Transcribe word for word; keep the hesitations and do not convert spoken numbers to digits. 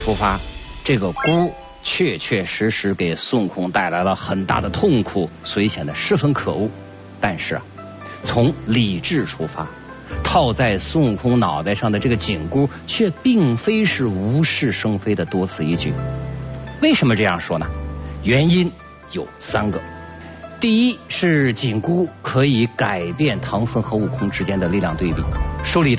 出发，这个箍确确实实给孙悟空带来了很大的痛苦，所以显得十分可恶。但是啊，从理智出发，套在孙悟空脑袋上的这个紧箍却并非是无事生非的多此一举。为什么这样说呢？原因有三个。第一是紧箍可以改变唐僧和悟空之间的力量对比。书里